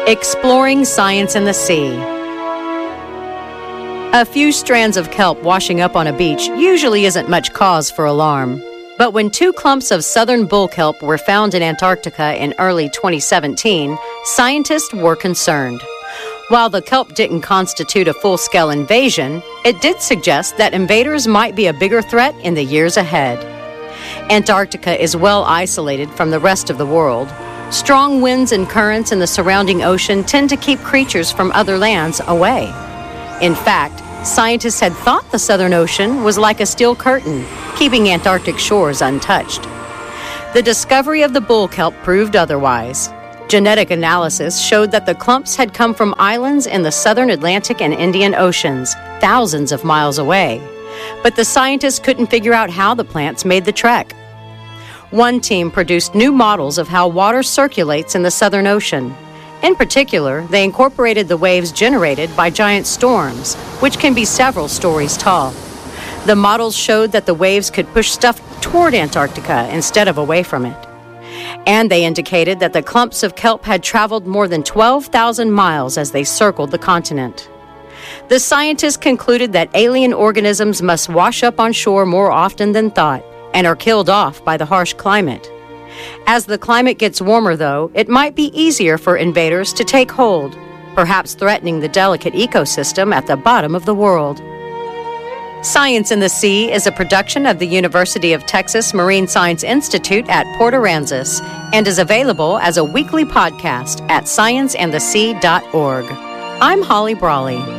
Exploring science in the sea. A few strands of kelp washing up on a beach usually isn't much cause for alarm. But when 2 clumps of southern bull kelp were found in Antarctica in early 2017, scientists were concerned. While the kelp didn't constitute a full-scale invasion, it did suggest that invaders might be a bigger threat in the years ahead. Antarctica is well isolated from the rest of the world. Strong winds and currents in the surrounding ocean tend to keep creatures from other lands away. In fact, scientists had thought the Southern Ocean was like a steel curtain, keeping Antarctic shores untouched. The discovery of the bull kelp proved otherwise. Genetic analysis showed that the clumps had come from islands in the southern Atlantic and Indian Oceans, thousands of miles away. But the scientists couldn't figure out how the plants made the trek. One team produced new models of how water circulates in the Southern Ocean. In particular, they incorporated the waves generated by giant storms, which can be several stories tall. The models showed that the waves could push stuff toward Antarctica instead of away from it. And they indicated that the clumps of kelp had traveled more than 12,000 miles as they circled the continent. The scientists concluded that alien organisms must wash up on shore more often than thought and are killed off by the harsh climate. As the climate gets warmer, though, it might be easier for invaders to take hold, perhaps threatening the delicate ecosystem at the bottom of the world. Science in the Sea is a production of the University of Texas Marine Science Institute at Port Aransas and is available as a weekly podcast at scienceandthesea.org. I'm Holly Brawley.